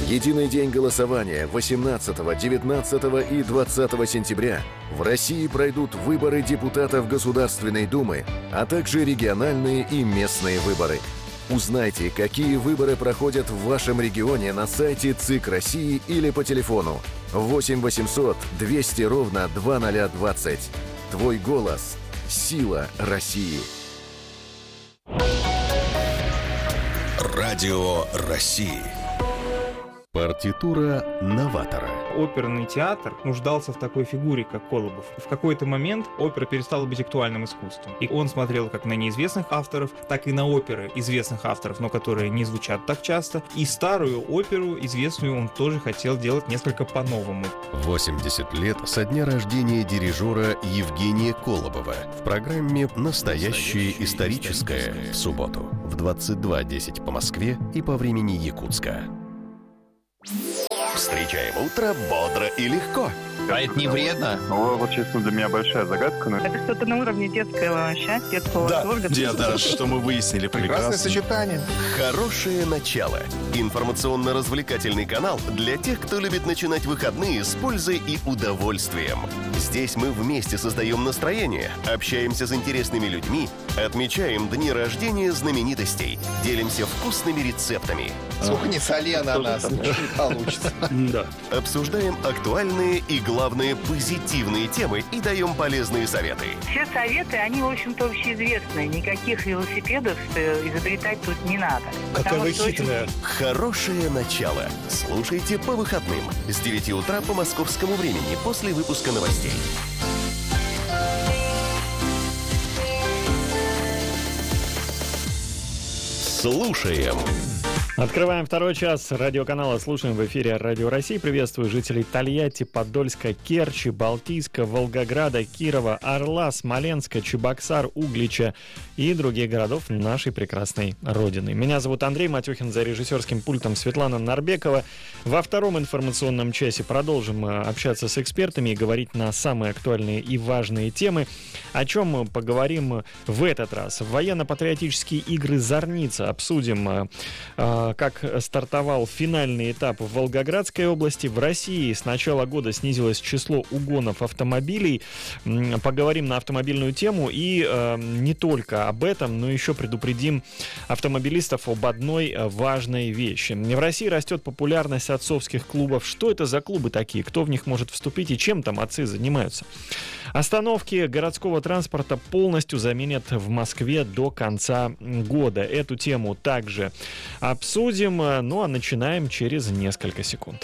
единый день голосования 18, 19 и 20 сентября в России пройдут выборы депутатов Государственной Думы, а также региональные и местные выборы. Узнайте, какие выборы проходят в вашем регионе на сайте ЦИК России или по телефону 8 800 200 ровно 2020. Твой голос – сила России. Радио России. Партитура новатора. Оперный театр нуждался в такой фигуре, как Колобов. В какой-то момент опера перестала быть актуальным искусством. И он смотрел как на неизвестных авторов, так и на оперы известных авторов, но которые не звучат так часто. И старую оперу, известную, он тоже хотел делать несколько по-новому. 80 лет со дня рождения дирижера Евгения Колобова в программе «Настоящее историческое» в субботу в 22:10 по Москве и по времени Якутска. Встречаем утро бодро и легко. А это не вредно? Ну, вот, честно, для меня большая загадка. Но... Это что-то на уровне детского счастья, детского восторга. Да, что мы выяснили. Прекрасное сочетание. Хорошее начало. Информационно-развлекательный канал для тех, кто любит начинать выходные с пользой и удовольствием. Здесь мы вместе создаем настроение, общаемся с интересными людьми, отмечаем дни рождения знаменитостей, делимся вкусными рецептами. Сколько не соли ананас, ничего не получится. Да. Обсуждаем актуальные и, главное, позитивные темы и даем полезные советы. Все советы, они, в общем-то, общеизвестные. Никаких велосипедов изобретать тут не надо. Какая вы хитрая. Хорошее начало. Слушайте по выходным с 9 утра по московскому времени после выпуска новостей. Слушаем. Открываем второй час радиоканала «Слушаем» в эфире Радио России. Приветствую жителей Тольятти, Подольска, Керчи, Балтийска, Волгограда, Кирова, Орла, Смоленска, Чебоксар, Углича и других городов нашей прекрасной Родины. Меня зовут Андрей Матюхин, за режиссерским пультом Светлана Нарбекова. Во втором информационном часе продолжим общаться с экспертами и говорить на самые актуальные и важные темы. О чем мы поговорим в этот раз? Военно-патриотические игры «Зорница» обсудим, как стартовал финальный этап в Волгоградской области. В России с начала года снизилось число угонов автомобилей. Поговорим на автомобильную тему и не только об этом, но еще предупредим автомобилистов об одной важной вещи. В России растет популярность отцовских клубов. Что это за клубы такие? Кто в них может вступить и чем там отцы занимаются? Остановки городского транспорта полностью заменят в Москве до конца года. Эту тему также обсудим, ну а начинаем через несколько секунд.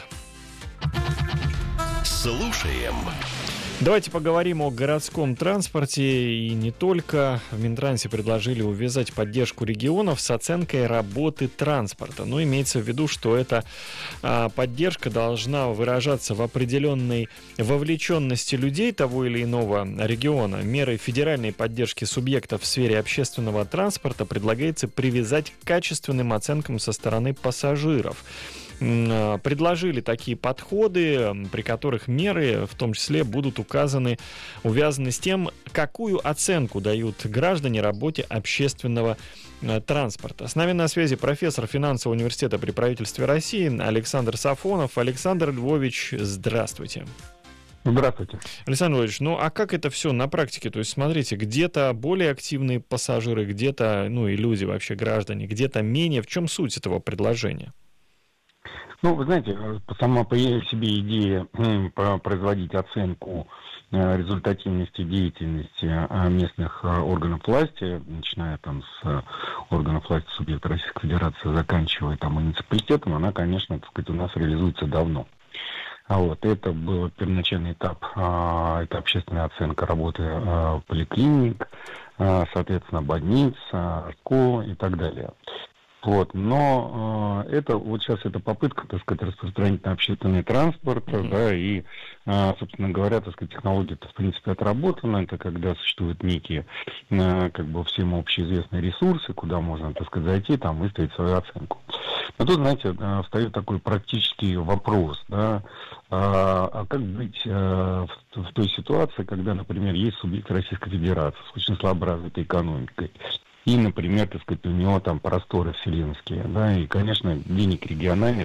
Слушаем. Давайте поговорим о городском транспорте и не только. В Минтрансе предложили увязать поддержку регионов с оценкой работы транспорта. Но имеется в виду, что эта поддержка должна выражаться в определенной вовлеченности людей того или иного региона. Меры федеральной поддержки субъектов в сфере общественного транспорта предлагается привязать к качественным оценкам со стороны пассажиров. Предложили такие подходы, при которых меры, в том числе, будут увязаны с тем, какую оценку дают граждане работе общественного транспорта. С нами на связи профессор финансового университета при правительстве России Александр Сафонов. Александр Львович, здравствуйте. Здравствуйте. Александр Львович, ну а как это все на практике? То есть, смотрите, где-то более активные пассажиры, где-то, ну и люди вообще, граждане, где-то менее. В чем суть этого предложения? Ну, вы знаете, сама по себе идея производить оценку результативности деятельности местных органов власти, начиная там с органов власти субъекта Российской Федерации, заканчивая там муниципалитетом, она, конечно, так сказать, у нас реализуется давно. Вот, это был первоначальный этап, это общественная оценка работы поликлиник, соответственно, больниц, школ и так далее. Вот, но это вот сейчас эта попытка, так сказать, распространить на общественный транспорт, да, и, собственно говоря, так сказать, технология-то в принципе отработана. Это когда существуют некие, как бы всем общеизвестные ресурсы, куда можно, так сказать, зайти, там выставить свою оценку. Но тут, знаете, встает такой практический вопрос, да, а как быть в той ситуации, когда, например, есть субъект Российской Федерации с очень слабо развитой экономикой, и, например, так сказать, у него там просторы вселенские, да, и, конечно, денег региональных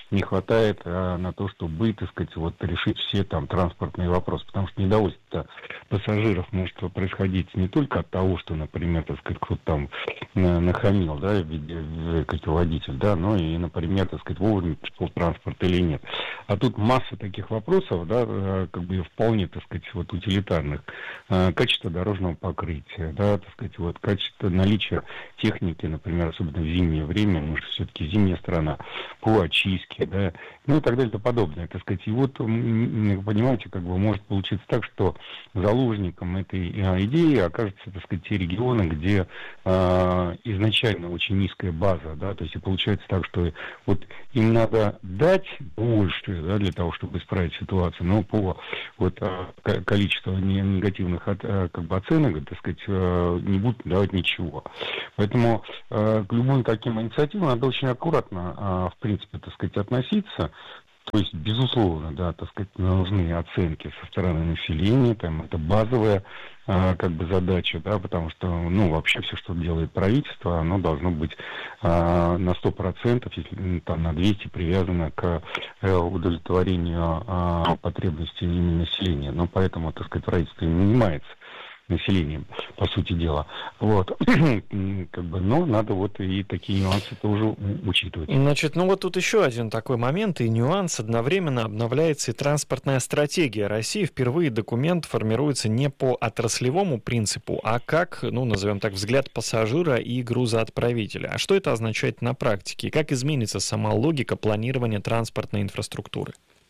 не хватает на то, чтобы, так сказать, вот решить все там транспортные вопросы. Потому что недовольство пассажиров может происходить не только от того, что, например, так сказать, кто-то там нахамил, да, как водитель, да, но и, например, так сказать, вовремя пришел транспорт или нет. А тут масса таких вопросов, да, как бы вполне, так сказать, вот утилитарных. Качество дорожного покрытия, да, так сказать, вот качество наличия техники, например, особенно в зимнее время, мы же все-таки зимняя страна, по очистке, да, ну и так далее и тому подобное, так сказать. И вот, понимаете, как бы может получиться так, что заложником этой идеи окажутся, так сказать, те регионы, где изначально очень низкая база, да, то есть и получается так, что вот им надо дать больше, да, для того, чтобы исправить ситуацию, но по вот количеству негативных как бы оценок, так сказать, не будут давать ничего. Поэтому к любым таким инициативам надо очень аккуратно, в принципе, так сказать, относиться. То есть, безусловно, да, так сказать, нужны оценки со стороны населения, там, это базовая, как бы, задача, да, потому что, ну, вообще все, что делает правительство, оно должно быть на 100%, если там на 200% привязано к удовлетворению потребностей именно населения. Но поэтому, так сказать, правительство не занимается населением, по сути дела. Вот. Как бы, но надо вот и такие нюансы тоже учитывать. Значит, ну вот тут еще один такой момент и нюанс. Одновременно обновляется и транспортная стратегия России. Впервые документ формируется не по отраслевому принципу, а как, ну, назовем так, взгляд пассажира и грузоотправителя. А что это означает на практике? Как изменится сама логика планирования транспортной инфраструктуры?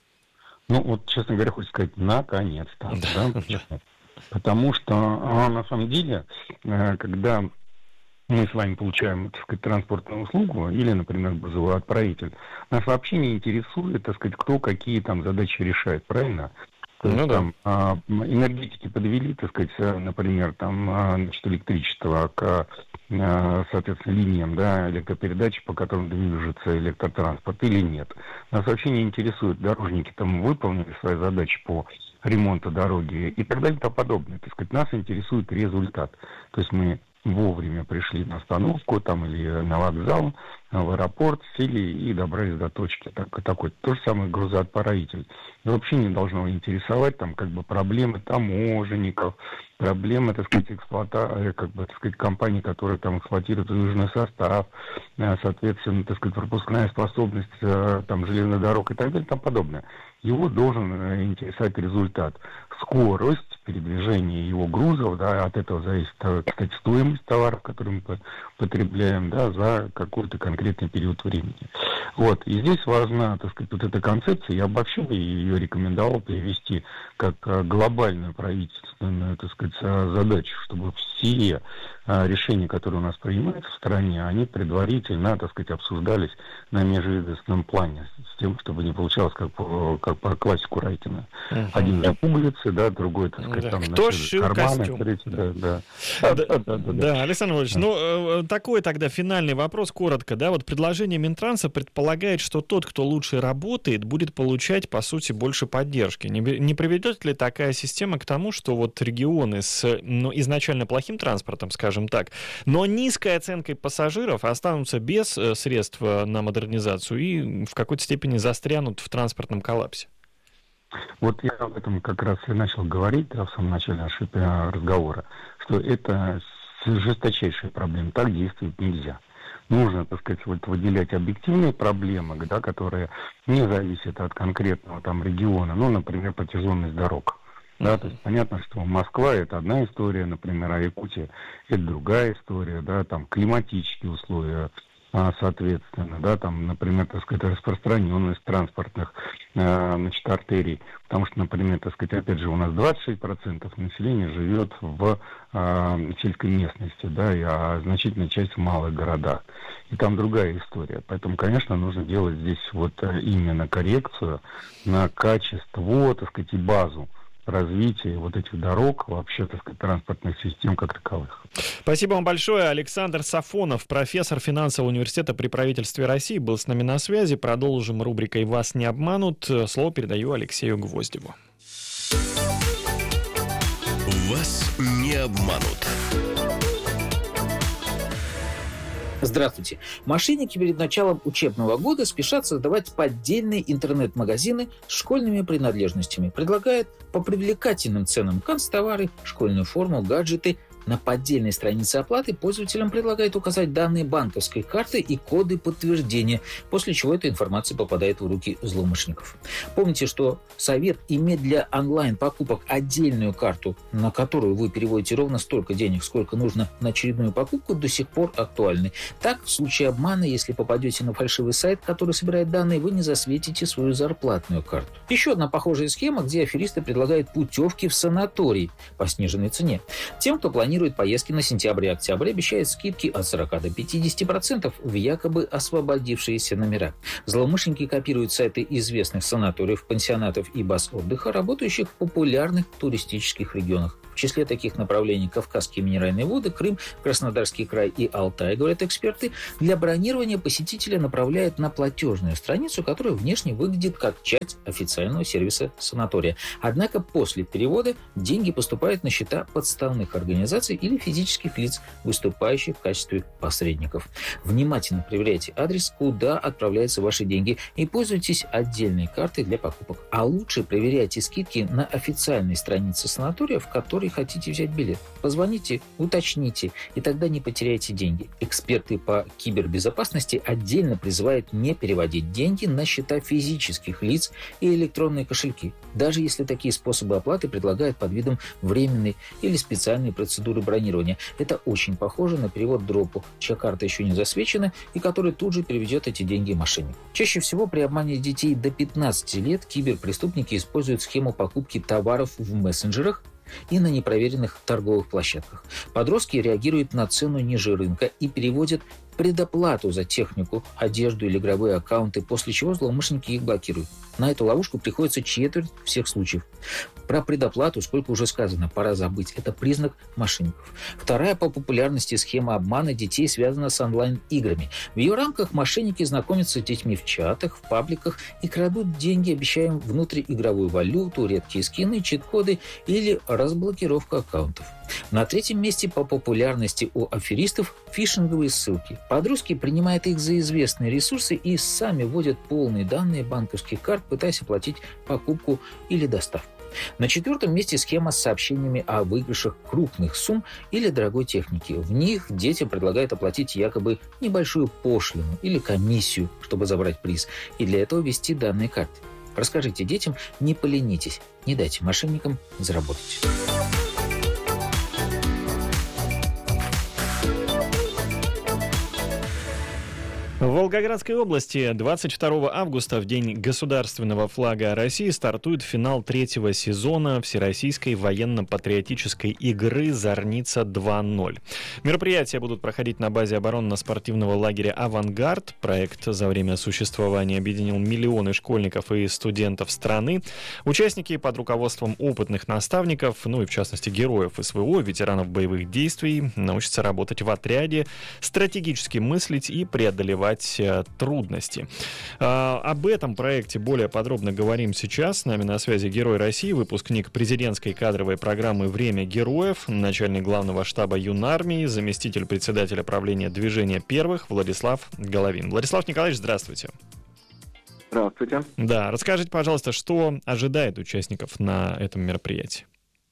Ну, вот, честно говоря, хочу сказать, наконец-то. Да? Потому что, на самом деле, когда мы с вами получаем, так сказать, транспортную услугу, или, например, грузовой отправитель, нас вообще не интересует, так сказать, кто какие там задачи решает, правильно? То есть, там, энергетики подвели, так сказать, например, там, значит, электричество к, соответственно, линиям, да, электропередачи, по которым движется электротранспорт, или нет. Нас вообще не интересует, дорожники там выполнили свои задачи по ремонту дороги и так далее и тому подобное. Так сказать, нас интересует результат. То есть мы вовремя пришли на остановку там, или на вокзал, в аэропорт, сели и добрались до точки. Такой. То же самое грузоотправитель. И вообще не должно интересовать там, как бы, проблемы таможенников, проблемы, так сказать, как бы, так сказать, компаний, которые там эксплуатируют южный состав, соответственно, так сказать, пропускная способность там, железных дорог и так далее и тому подобное. Его должен интересовать результат. Скорость передвижения его грузов, да, от этого зависит, кстати, стоимость товаров, которые мы потребляем, да, за какой-то конкретный период времени. Вот. И здесь важна, так сказать, вот эта концепция, я бы вообще ее рекомендовал перевести как глобальную правительственную, так сказать, задачу, чтобы все решения, которые у нас принимаются в стране, они предварительно, так сказать, обсуждались на межведомственном плане, с тем, чтобы не получалось как по классику Райтина. Один за пуговицы, да, другой, так сказать, там, кто шил карманы, костюм? Третий, да. Да, Александр Владимирович, ну, такой тогда финальный вопрос, коротко, да, вот предложение Минтранса предполагает, что тот, кто лучше работает, будет получать, по сути, больше поддержки. Не приведет ли такая система к тому, что вот регионы с, ну, изначально плохим транспортом, скажем так, но низкой оценкой пассажиров останутся без средств на модернизацию и в какой-то степени застрянут в транспортном коллапсе? Вот я об этом как раз и начал говорить, да, в самом начале нашего разговора, что это жесточайшая проблема, так действовать нельзя. Нужно, так сказать, вот выделять объективные проблемы, да, которые не зависят от конкретного там региона, ну, например, протяженность дорог. Да, то есть понятно, что Москва — это одна история, например, а Якутия — это другая история, да, там климатические условия, соответственно, да, там, например, так сказать, распространенность транспортных, значит, артерий, потому что, например, так сказать, опять же, у нас 26% населения живет в сельской местности, да, а значительная часть в малых городах, и там другая история, поэтому, конечно, нужно делать здесь вот именно коррекцию на качество, так сказать, и базу развития вот этих дорог, вообще, так сказать, транспортных систем как таковых. Спасибо вам большое. Александр Сафонов, профессор финансового университета при правительстве России, был с нами на связи. Продолжим рубрикой «Вас не обманут». Слово передаю Алексею Гвоздеву. Вас не обманут. Здравствуйте. Мошенники перед началом учебного года спешат создавать поддельные интернет-магазины с школьными принадлежностями. Предлагают по привлекательным ценам канцтовары, школьную форму, гаджеты. На поддельной странице оплаты пользователям предлагают указать данные банковской карты и коды подтверждения, после чего эта информация попадает в руки злоумышленников. Помните, что совет иметь для онлайн-покупок отдельную карту, на которую вы переводите ровно столько денег, сколько нужно на очередную покупку, до сих пор актуальны. Так, в случае обмана, если попадете на фальшивый сайт, который собирает данные, вы не засветите свою зарплатную карту. Еще одна похожая схема, где аферисты предлагают путевки в санаторий по сниженной цене. Тем, кто планирует поездки на сентябрь и октябрь, обещают скидки от 40 до 50% в якобы освободившиеся номера. Злоумышленники копируют сайты известных санаториев, пансионатов и баз отдыха, работающих в популярных туристических регионах. В числе таких направлений Кавказские минеральные воды, Крым, Краснодарский край и Алтай, говорят эксперты. Для бронирования посетителя направляют на платежную страницу, которая внешне выглядит как часть официального сервиса санатория. Однако после перевода деньги поступают на счета подставных организаций или физических лиц, выступающих в качестве посредников. Внимательно проверяйте адрес, куда отправляются ваши деньги, и пользуйтесь отдельной картой для покупок. А лучше проверяйте скидки на официальной странице санатория, в которой хотите взять билет. Позвоните, уточните, и тогда не потеряйте деньги. Эксперты по кибербезопасности отдельно призывают не переводить деньги на счета физических лиц и электронные кошельки, даже если такие способы оплаты предлагают под видом временной или специальной процедуры бронирования. Это очень похоже на перевод дропу, чья карта еще не засвечена и который тут же переведет эти деньги мошеннику. Чаще всего при обмане детей до 15 лет киберпреступники используют схему покупки товаров в мессенджерах и на непроверенных торговых площадках. Подростки реагируют на цену ниже рынка и переводят предоплату за технику, одежду или игровые аккаунты, после чего злоумышленники их блокируют. На эту ловушку приходится четверть всех случаев. Про предоплату, сколько уже сказано, пора забыть. Это признак мошенников. Вторая по популярности схема обмана детей связана с онлайн-играми. В ее рамках мошенники знакомятся с детьми в чатах, в пабликах и крадут деньги, обещая им внутриигровую валюту, редкие скины, чит-коды или разблокировку аккаунтов. На третьем месте по популярности у аферистов фишинговые ссылки. Подростки принимают их за известные ресурсы и сами вводят полные данные банковских карт, пытаясь оплатить покупку или доставку. На четвертом месте схема с сообщениями о выигрышах крупных сумм или дорогой техники. В них детям предлагают оплатить якобы небольшую пошлину или комиссию, чтобы забрать приз, и для этого ввести данные карты. Расскажите детям, не поленитесь, не дайте мошенникам заработать. В Волгоградской области 22 августа, в день государственного флага России, стартует финал третьего сезона Всероссийской военно-патриотической игры «Зорница 2.0». Мероприятия будут проходить на базе оборонно-спортивного лагеря «Авангард». Проект за время существования объединил миллионы школьников и студентов страны. Участники под руководством опытных наставников, ну и в частности героев СВО, ветеранов боевых действий, научатся работать в отряде, стратегически мыслить и преодолевать трудности. Об этом проекте более подробно говорим сейчас. С нами на связи Герой России, выпускник президентской кадровой программы «Время героев», начальник главного штаба Юнармии, заместитель председателя правления «Движения первых» Владислав Головин. Владислав Николаевич, здравствуйте. Здравствуйте. Да, расскажите, пожалуйста, что ожидает участников на этом мероприятии?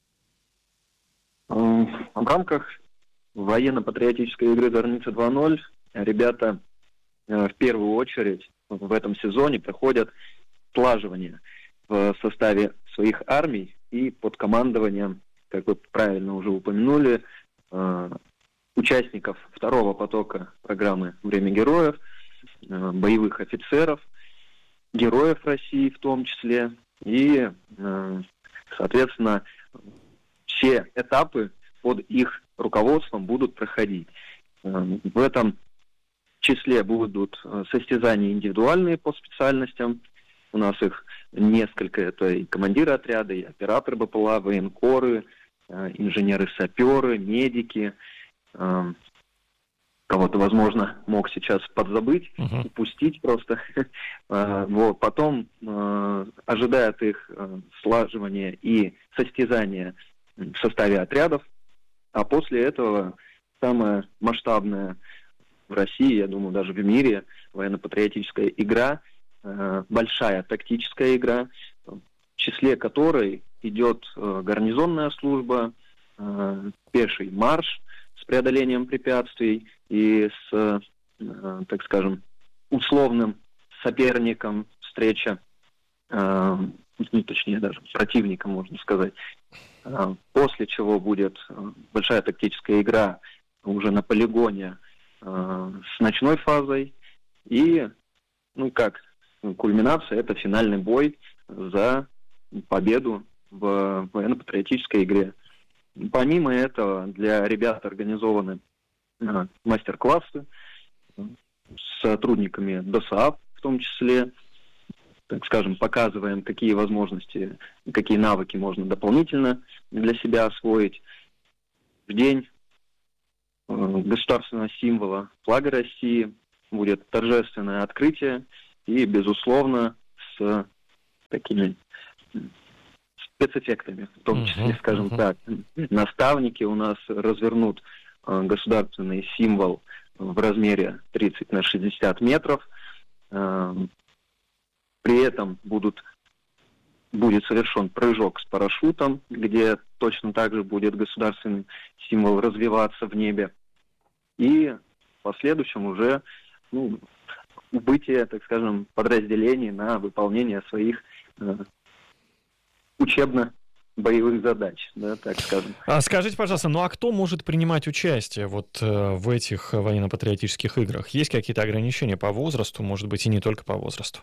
В рамках военно-патриотической игры «Зорница 2.0» ребята в первую очередь в этом сезоне проходят слаживание в составе своих армий и под командованием, как вы правильно уже упомянули, участников второго потока программы «Время героев», боевых офицеров, героев России в том числе, и, соответственно, все этапы под их руководством будут проходить. В этом числе будут состязания индивидуальные по специальностям. У нас их несколько. Это и командиры отряда, и операторы БПЛА, военкоры, инженеры-саперы, медики. Кого-то, возможно, мог сейчас подзабыть, упустить просто. Вот. Потом ожидает их слаживание и состязание в составе отрядов. А после этого самое масштабное в России, я думаю, даже в мире военно-патриотическая игра, большая тактическая игра, в числе которой идет гарнизонная служба, пеший марш с преодолением препятствий и с, так скажем, условным соперником встреча, точнее даже противником, можно сказать. После чего будет большая тактическая игра уже на полигоне с ночной фазой. И, кульминация, это финальный бой за победу в военно-патриотической игре. Помимо этого, для ребят организованы мастер-классы с сотрудниками ДОСААФ, в том числе, так скажем, показываем, какие возможности, какие навыки можно дополнительно для себя освоить. В день государственного символа флага России будет торжественное открытие и, безусловно, с такими спецэффектами, в том числе, скажем так. Наставники у нас развернут государственный символ в размере 30 на 60 метров. При этом будет совершен прыжок с парашютом, где точно так же будет государственный символ развиваться в небе. И в последующем уже убытие, так скажем, подразделений на выполнение своих учебно-боевых задач, да, так скажем. Скажите, пожалуйста, а кто может принимать участие в этих военно-патриотических играх? Есть какие-то ограничения по возрасту, может быть, и не только по возрасту?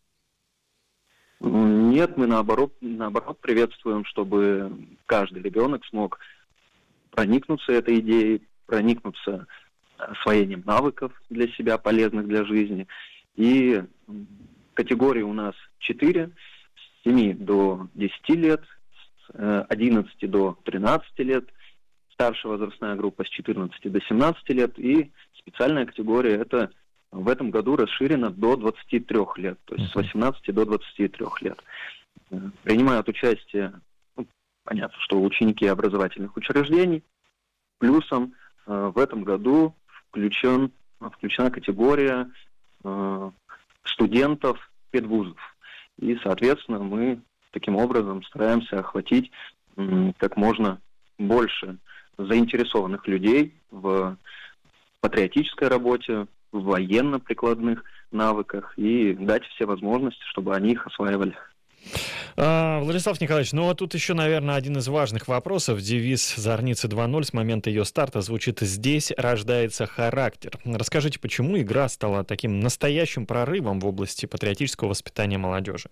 Нет, мы наоборот приветствуем, чтобы каждый ребенок смог проникнуться этой идеей, проникнуться освоением навыков для себя, полезных для жизни. И категории у нас 4, с 7 до 10 лет, с 11 до 13 лет, старшая возрастная группа с 14 до 17 лет, и специальная категория это в этом году расширена до 23 лет, то есть с 18 до 23 лет. Принимают участие, понятно, что ученики образовательных учреждений, плюсом в этом году включена категория студентов педвузов. И, соответственно, мы таким образом стараемся охватить как можно больше заинтересованных людей в патриотической работе, в военно-прикладных навыках и дать все возможности, чтобы они их осваивали. Владислав Николаевич, тут еще, наверное, один из важных вопросов. Девиз «Зорницы 2.0» с момента ее старта звучит «Здесь рождается характер». Расскажите, почему игра стала таким настоящим прорывом в области патриотического воспитания молодежи?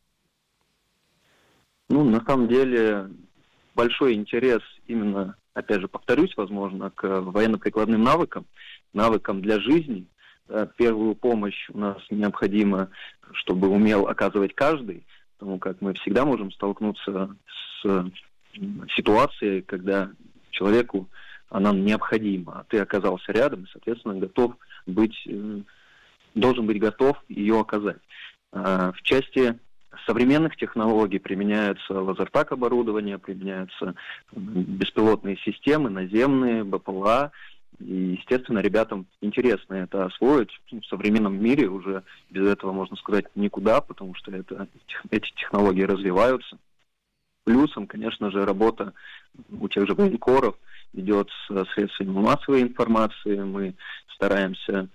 На самом деле, большой интерес именно, опять же, повторюсь, возможно, к военно-прикладным навыкам для жизни. Первую помощь у нас необходимо, чтобы умел оказывать каждый, потому как мы всегда можем столкнуться с ситуацией, когда человеку она необходима, а ты оказался рядом и, соответственно, должен быть готов ее оказать. В части современных технологий применяются лазертаг-оборудование, применяются беспилотные системы, наземные, БПЛА. И, естественно, ребятам интересно это освоить. В современном мире уже без этого, можно сказать, никуда, потому что эти технологии развиваются. Плюсом, конечно же, работа у тех же военкоров идет с средствами массовой информации. Мы стараемся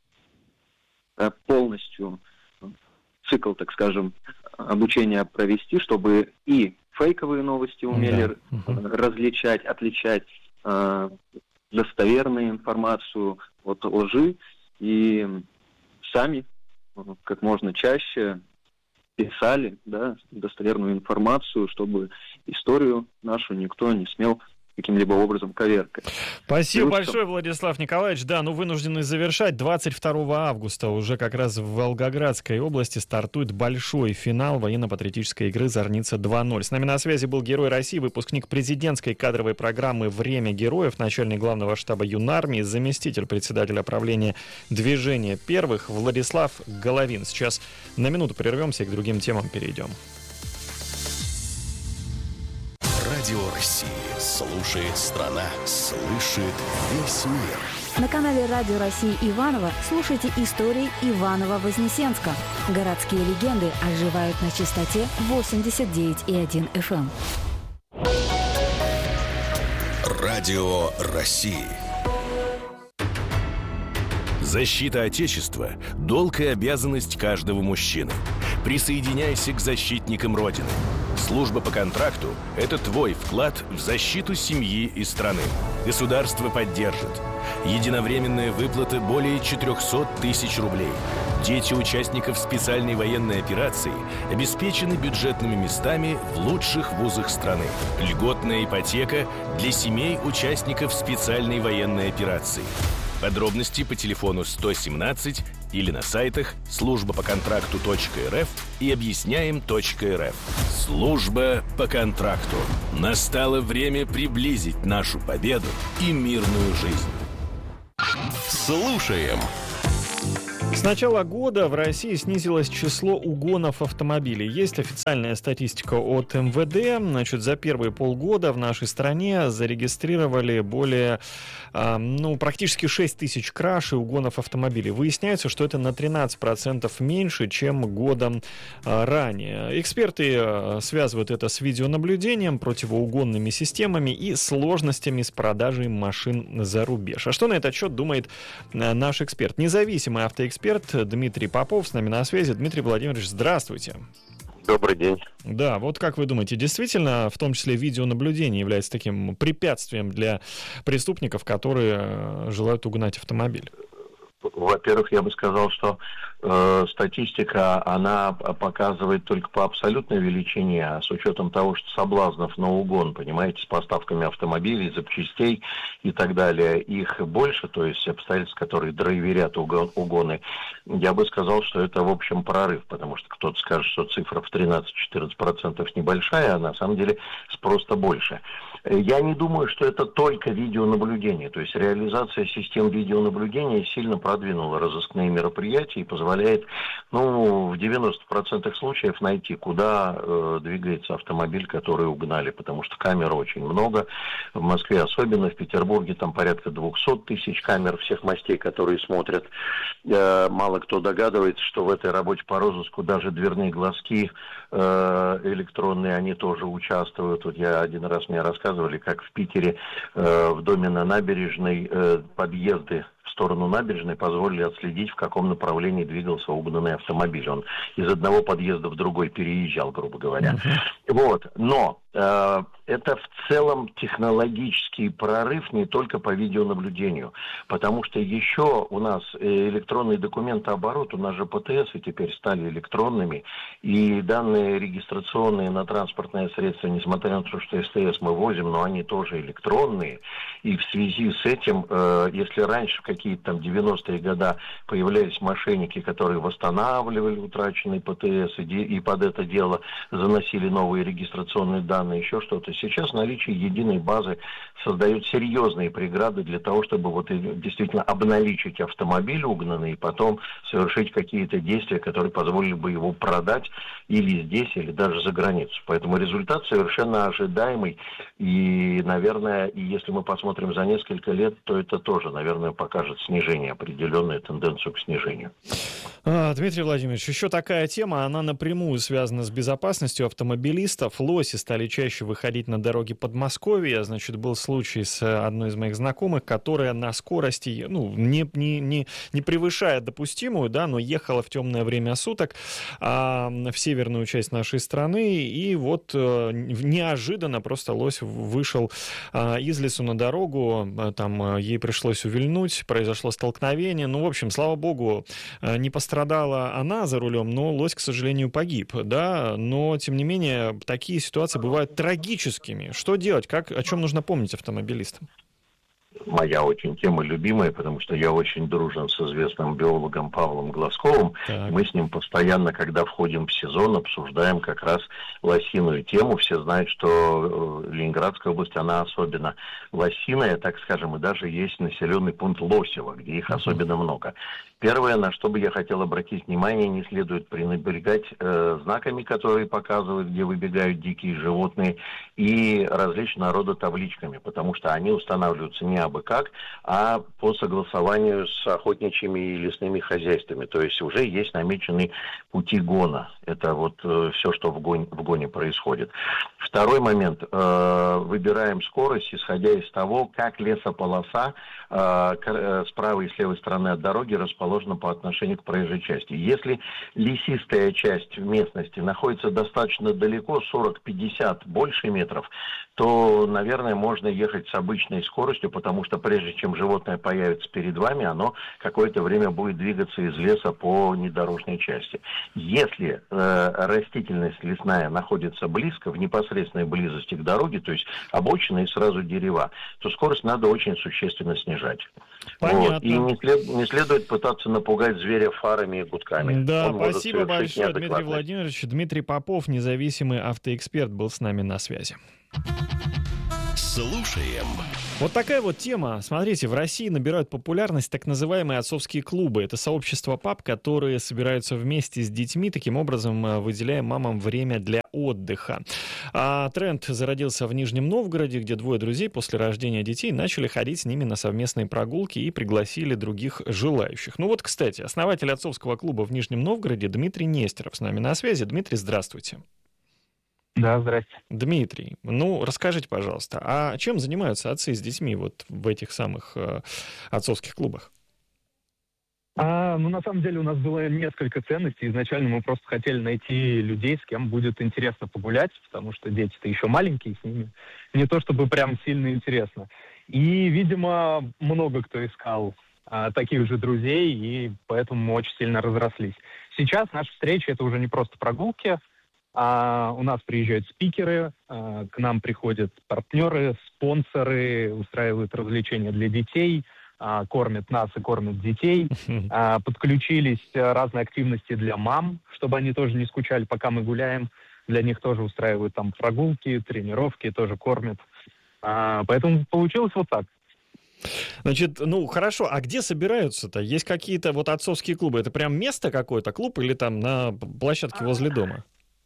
полностью цикл, так скажем, обучения провести, чтобы и фейковые новости умели различать, отличать достоверную информацию от лжи, и сами как можно чаще писали достоверную информацию, чтобы историю нашу никто не смел каким-либо образом коверкать. Спасибо большое, Владислав Николаевич. Вынуждены завершать. 22 августа уже как раз в Волгоградской области стартует большой финал военно-патриотической игры «Зорница 2.0». С нами на связи был Герой России, выпускник президентской кадровой программы «Время героев», начальник главного штаба Юнармии, заместитель председателя правления «Движения первых» Владислав Головин. Сейчас на минуту прервемся и к другим темам перейдем. Радио России. Слушает страна. Слышит весь мир. На канале Радио России Иваново слушайте истории Иваново-Вознесенска. Городские легенды оживают на частоте 89,1 FM. Радио России. Защита Отечества – долг и обязанность каждого мужчины. Присоединяйся к защитникам Родины. Служба по контракту – это твой вклад в защиту семьи и страны. Государство поддержит. Единовременная выплата более 400 тысяч рублей. Дети участников специальной военной операции обеспечены бюджетными местами в лучших вузах страны. Льготная ипотека для семей участников специальной военной операции. Подробности по телефону 117 или на сайтах службапоконтракту.рф и объясняем.рф. Служба по контракту. Настало время приблизить нашу победу и мирную жизнь. Слушаем. С начала года в России снизилось число угонов автомобилей. Есть официальная статистика от МВД. Значит, за первые полгода в нашей стране зарегистрировали более, практически 6 тысяч краж и угонов автомобилей. Выясняется, что это на 13% меньше, чем годом ранее. Эксперты связывают это с видеонаблюдением, противоугонными системами и сложностями с продажей машин за рубеж. А что на этот счет думает наш эксперт? Независимый автоэксперт Дмитрий Попов с нами на связи. Дмитрий Владимирович, здравствуйте. Добрый день. Да, вот как вы думаете, действительно, в том числе видеонаблюдение является таким препятствием для преступников, которые желают угнать автомобиль? Во-первых, я бы сказал, что статистика, она показывает только по абсолютной величине, а с учетом того, что соблазнов на угон, понимаете, с поставками автомобилей, запчастей и так далее, их больше, то есть обстоятельств, которые драйверят угоны, я бы сказал, что это, в общем, прорыв, потому что кто-то скажет, что цифра в 13-14% небольшая, а на самом деле спрос-то больше. Я не думаю, что это только видеонаблюдение, то есть реализация систем видеонаблюдения сильно продвинула разыскные мероприятия и позволяет, в 90% случаев найти, куда двигается автомобиль, который угнали, потому что камер очень много, в Москве особенно, в Петербурге там порядка 200 тысяч камер всех мастей, которые смотрят. Мало кто догадывается, что в этой работе по розыску даже дверные глазки электронные, они тоже участвуют. Вот один раз мне рассказывали, как в Питере в доме на набережной подъезды в сторону набережной позволили отследить, в каком направлении двигался угнанный автомобиль. Он из одного подъезда в другой переезжал, грубо говоря. Но это в целом технологический прорыв не только по видеонаблюдению, потому что еще у нас электронный документооборот, у нас же ПТСы теперь стали электронными, и данные регистрационные на транспортное средство, несмотря на то, что СТС мы возим, но они тоже электронные, и в связи с этим, если раньше в какие-то там 90-е годы появлялись мошенники, которые восстанавливали утраченный ПТС и под это дело заносили новые регистрационные данные, еще что-то. Сейчас наличие единой базы создает серьезные преграды для того, чтобы действительно обналичить автомобиль угнанный и потом совершить какие-то действия, которые позволили бы его продать или здесь, или даже за границу. Поэтому результат совершенно ожидаемый. И, наверное, если мы посмотрим за несколько лет, то это тоже, наверное, покажет снижение, определенную тенденцию к снижению. Дмитрий Владимирович, еще такая тема, она напрямую связана с безопасностью автомобилистов. Лоси стали чаще выходить на дороги Подмосковья. Значит, был случай с одной из моих знакомых, которая на скорости, не превышая допустимую, да, но ехала в темное время суток в северную часть нашей страны, и вот неожиданно просто лось вышел из лесу на дорогу, там ей пришлось увильнуть, произошло столкновение. В общем, слава богу, не пострадала она за рулем, но лось, к сожалению, погиб, да, но, тем не менее, такие ситуации бывают трагическими. Что делать? О чем нужно помнить автомобилистам? Моя очень тема любимая, потому что я очень дружен с известным биологом Павлом Глазковым. Мы с ним постоянно, когда входим в сезон, обсуждаем как раз лосиную тему. Все знают, что Ленинградская область, она особенно лосиная, так скажем, и даже есть населенный пункт Лосево, где их особенно много. Первое, на что бы я хотел обратить внимание, не следует пренебрегать знаками, которые показывают, где выбегают дикие животные, и различного рода табличками, потому что они устанавливаются не абы как, а по согласованию с охотничьими и лесными хозяйствами. То есть уже есть намеченные пути гона. Это вот все, что в гоне происходит. Второй момент. Выбираем скорость, исходя из того, как лесополоса с правой и с левой стороны от дороги расположена по отношению к проезжей части. Если лесистая часть местности находится достаточно далеко, 40-50 больше метров, то, наверное, можно ехать с обычной скоростью, потому что прежде чем животное появится перед вами, оно какое-то время будет двигаться из леса по недорожной части. Если растительность лесная находится близко, в непосредственной близости к дороге, то есть обочина и сразу дерева, то скорость надо очень существенно снижать. Понятно. Вот. И не следует пытаться напугать зверя фарами и гудками. Да, спасибо большое, Дмитрий Владимирович. Дмитрий Попов, независимый автоэксперт, был с нами на связи. Слушаем. Вот такая вот тема. Смотрите, в России набирают популярность так называемые отцовские клубы. Это сообщества пап, которые собираются вместе с детьми, таким образом выделяя мамам время для отдыха. А тренд зародился в Нижнем Новгороде, где двое друзей после рождения детей начали ходить с ними на совместные прогулки и пригласили других желающих. Ну вот, кстати, основатель отцовского клуба в Нижнем Новгороде Дмитрий Нестеров с нами на связи. Дмитрий, здравствуйте. Да, здрасте. Дмитрий, расскажите, пожалуйста, а чем занимаются отцы с детьми вот в этих самых отцовских клубах? На самом деле у нас было несколько ценностей. Изначально мы просто хотели найти людей, с кем будет интересно погулять, потому что дети-то еще маленькие, с ними не то чтобы прям сильно интересно. И, видимо, много кто искал таких же друзей, и поэтому мы очень сильно разрослись. Сейчас наши встречи — это уже не просто прогулки, у нас приезжают спикеры, к нам приходят партнеры, спонсоры, устраивают развлечения для детей, кормят нас и кормят детей. Подключились разные активности для мам, чтобы они тоже не скучали, пока мы гуляем. Для них тоже устраивают там прогулки, тренировки, тоже кормят. Поэтому получилось вот так. Значит, хорошо, а где собираются-то? Есть какие-то вот отцовские клубы? Это прям место какое-то, клуб, или там на площадке возле дома?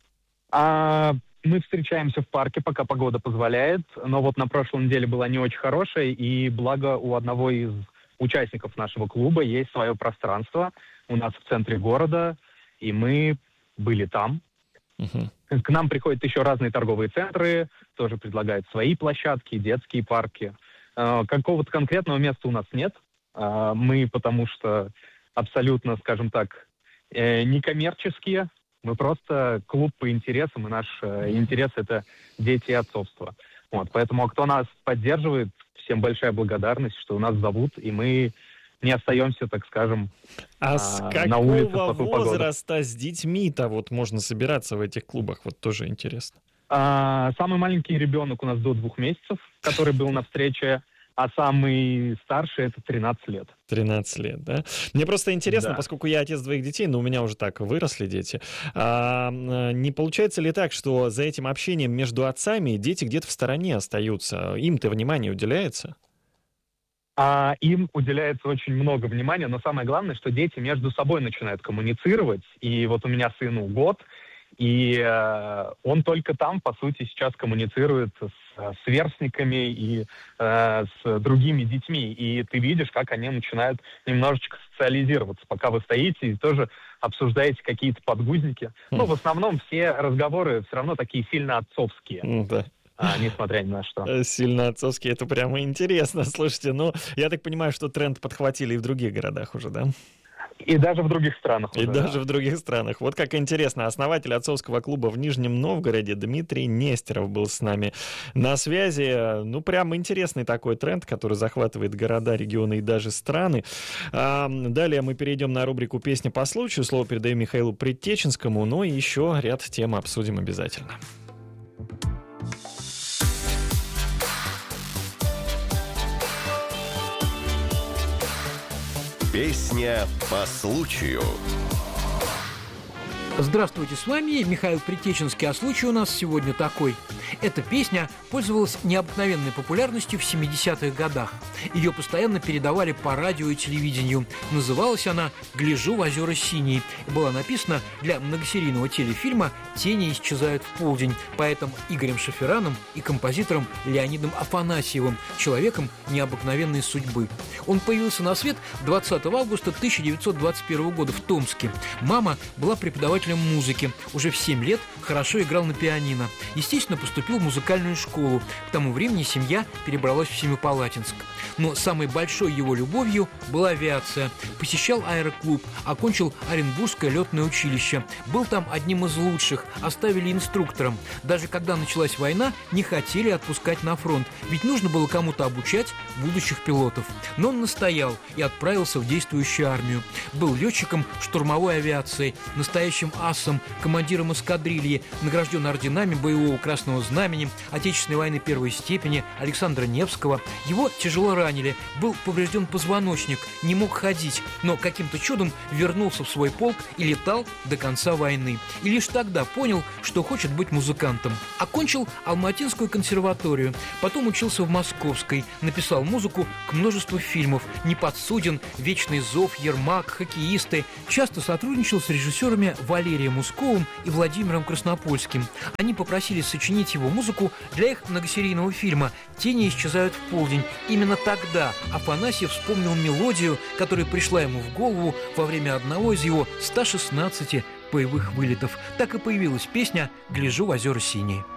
Мы встречаемся в парке, пока погода позволяет, но вот на прошлой неделе была не очень хорошая, и благо у одного из участников нашего клуба есть свое пространство у нас в центре города, и мы были там. К нам приходят еще разные торговые центры, тоже предлагают свои площадки, детские парки. Какого-то конкретного места у нас нет. Мы, потому что абсолютно, скажем так, некоммерческие. Мы просто клуб по интересам, и наш интерес — это дети и отцовство. Вот, поэтому кто нас поддерживает, всем большая благодарность, что нас зовут, и мы не остаемся, так скажем, на улице в какого плохую погоду. возраста с детьми-то вот можно собираться в этих клубах? Вот тоже интересно. Самый маленький ребенок у нас до 2 месяцев, который был на встрече, а самый старший — это 13 лет. 13 лет, да? Мне просто интересно, Да. поскольку я отец 2 детей, но у меня уже так выросли дети, не получается ли так, что за этим общением между отцами дети где-то в стороне остаются? Им-то внимание уделяется? Им уделяется очень много внимания, но самое главное, что дети между собой начинают коммуницировать. И вот у меня сыну год, и он только там, по сути, сейчас коммуницирует с сверстниками и с другими детьми. И ты видишь, как они начинают немножечко социализироваться, пока вы стоите и тоже обсуждаете какие-то подгузники. В основном все разговоры все равно такие сильно отцовские. Да. Несмотря ни на что. Сильно отцовские, это прямо интересно. Слушайте, я так понимаю, что тренд подхватили и в других городах уже, да? И даже в других странах. И даже в других странах. Вот как интересно. Основатель отцовского клуба в Нижнем Новгороде Дмитрий Нестеров был с нами на связи. Прям интересный такой тренд, который захватывает города, регионы и даже страны. Далее мы перейдем на рубрику «Песня по случаю». Слово передаю Михаилу Предтеченскому, но и еще ряд тем обсудим обязательно. Песня по случаю. Здравствуйте, с вами Михаил Притеченский, а случай у нас сегодня такой. Эта песня пользовалась необыкновенной популярностью в 70-х годах. Ее постоянно передавали по радио и телевидению. Называлась она «Гляжу в озера синие» и была написана для многосерийного телефильма «Тени исчезают в полдень» поэтом Игорем Шафераном и композитором Леонидом Афанасьевым, человеком необыкновенной судьбы. Он появился на свет 20 августа 1921 года в Томске. Мама была преподавателем музыки. Уже в 7 лет хорошо играл на пианино. Естественно, поступил в музыкальную школу. К тому времени семья перебралась в Семипалатинск. Но самой большой его любовью была авиация. Посещал аэроклуб, окончил Оренбургское летное училище. Был там одним из лучших, оставили инструктором. Даже когда началась война, не хотели отпускать на фронт, ведь нужно было кому-то обучать будущих пилотов. Но он настоял и отправился в действующую армию. Был летчиком штурмовой авиации, настоящим асом, командиром эскадрильи, награжден орденами Боевого Красного Знамени, Отечественной войны первой степени, Александра Невского. Его тяжело ранили, был поврежден позвоночник, не мог ходить, но каким-то чудом вернулся в свой полк и летал до конца войны. И лишь тогда понял, что хочет быть музыкантом. Окончил Алматинскую консерваторию, потом учился в Московской, написал музыку к множеству фильмов «Неподсуден», «Вечный зов», «Ермак», «Хоккеисты». Часто сотрудничал с режиссерами Валерием Мусковым и Владимиром Краснопольским. Они попросили сочинить его музыку для их многосерийного фильма «Тени исчезают в полдень». Именно тогда Афанасьев вспомнил мелодию, которая пришла ему в голову во время одного из его 116 боевых вылетов. Так и появилась песня «Гляжу в озера синие».